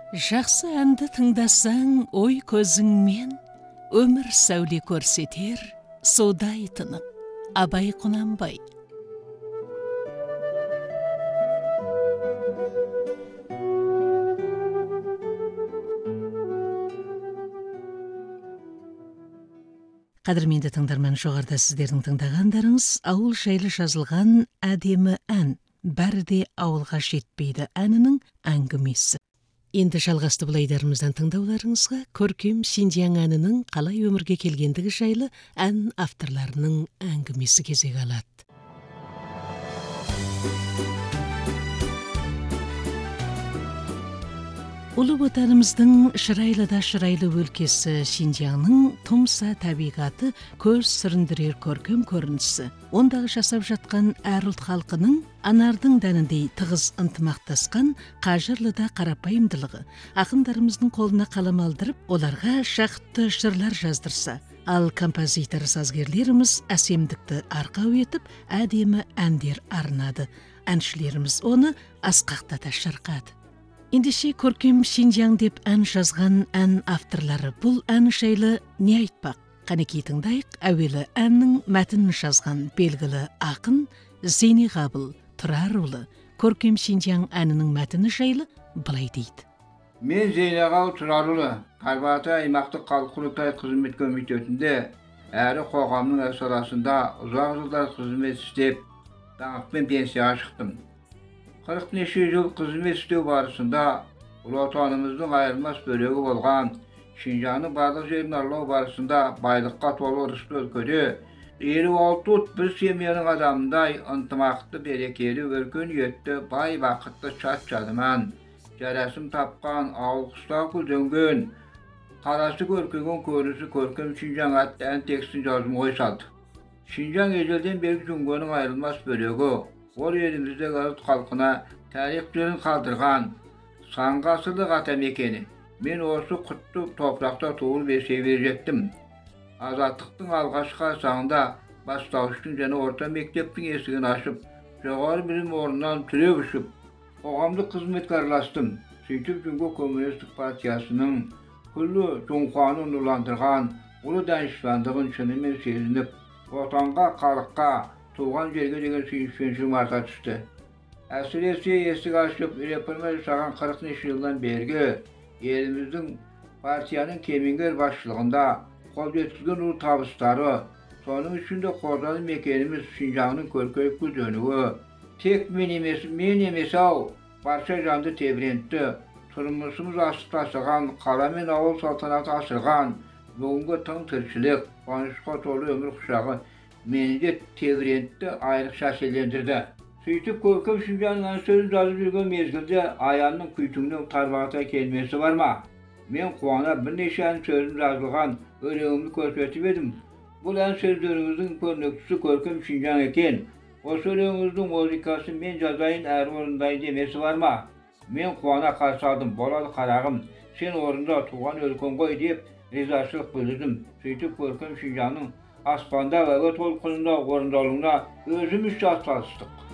Жақсы әнді тыңдасаң, ой көзіңмен өмір сәуле көрсетер, судай тынық. Абай Құнанбай. Қадірменді тыңдарман, жоғарыда сіздердің тыңдағандарыңыз ауыл жайлы жазылған әдемі ән, бәрі де ауылға жетпейді әнінің әңгімесі. Енді жалғасты бұл айдарымыздан тыңдауларыңызға көркем Шинжаң әнінің қалай өмірге келгендігі жайлы ән авторларының әңгімесі кезек алады. Ұлы отанымыздың шырайлы да шырайлы өлкесі Шинжаңның тұмса табиғаты көз сүріндірер көркем көрінісі. Ондағы жасап жатқан әр ұлт халқының анардың дәніндей тығыз ынтымақтасқан қажырлы да қарапайымдылығы. Ақындарымыздың қолына қалам алдырып, оларға шақты жырлар жаздырса, ал композитор сазгерлеріміз әсемдікті арқау етіп, әдемі әндер арнады. Әншілеріміз оны асқақтата шырқады. Ендеше көркем Шинжаң деп ән жазған ән авторлары бұл ән жайлы не айтпақ? Қанекей тыңдайық, әуелі әннің мәтінін жазған белгілі ақын Зейнеғабыл Тұрарұлы көркем Шинжаң әнінің мәтіні жайлы былай дейді. Мен Зейнеғабыл Тұрарұлы, Қарбаты аймақтық халық құрылтай қызмет комитетінде әрі қоғамның саласында ұзақ жылдар қызмет істеп, даңқпен пенсияға шықтым. 40 неше жыл қызмет істеу барысында ұлы отанымыздың айырылмас бөлігі болған Шинжаңның барлық жерін аралау барысында байлыққа толы ырысты өлкеде 56 ұлт бір семьяның адамындай ынтымақты, берекелі, өркениетті, бай бақытты шат-шадыман, жарасым тапқан, ауыл қыстау гүлденген, қарасы көркейген көрінісі көркем Шинжаң атты ән текстін жазым ой салды. Шинжаң ежелден бері жүнгенің айырылмас бөлігі. Ол еліміздегі ұлт халқына тарих жырын қалдырған сан ғасырлық атамекені. Мен осы құтты топырақта туылып есейе жеттім. Азаттықтың алғашқы қарсаңында бастауыштың және орта мектептің есігін ашып, жоғары білім орнынан түлеп ұшып, қоғамдық қызметке араластым. Сөйтіп Жүнго Коммунистік партиясының күллі жоңқуаны нұрландырған ұлы данышпандығын шынымен сезініп, отанға, халыққа, туған жерге деген сүйіспеншілігім арта түсті. Әсіресе есік ашып, реформа жасаған 40 неше жылдан бергі еліміздің партияның кемеңгер басшылығында қол жеткізген ұлы табыстары, соның ішінде қордалы мекеніміз Шинжаңның көркейіп гүлденуі, тек мен емес ау, барша жанды тебірентті. Тұрмысымыз асып тасыған, қала мен ауыл салтанаты асырған, бүгінгі тың тіршілік, қуанышқа толы өмір құшағы мені де тебірентті, айрықша әсерлендірді. Сөйтіп көркем Шинжаңның сөзін жазып жүрген мезгілде аянның күйтіңнің тарбағатай келмесі бар ма? Мен қуана бірнеше ән сөзім жазылған өлеңімді көрсетіп едім. Бұл ән сөздеріңіздің көрнектісі көркем Шинжаң екен. Осы өлеңіңіздің музыкасын мен жазайын, әрі орындайын демесі бар ма? Мен қуана қарсы алдым, болады қарағым, сен орында туған өлкең ғой деп ризашылық білдірдім. Сөйтіп көркем Шинжаңның аспанда әуе толқынында орындалуына өзімізше атсалыстық.